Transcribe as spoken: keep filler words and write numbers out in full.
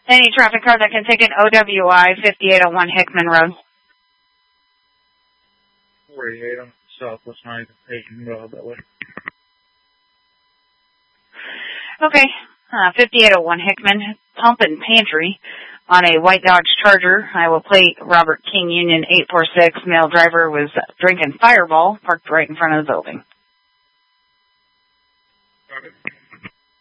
Any traffic car that can take an O W I fifty-eight oh one Hickman Road. forty-eight on Southwest ninth, Peyton Road, that way. Okay, uh, fifty-eight oh one Hickman, Pump and Pantry on a white Dodge Charger. Iowa plate, Robert King Union eight four six. Male driver was drinking Fireball, parked right in front of the building. Okay.